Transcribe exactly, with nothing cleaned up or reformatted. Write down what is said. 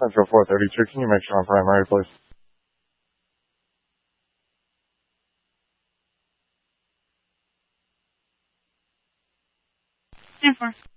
Central four thirty-two. Can you make sure on primary, please? ten four.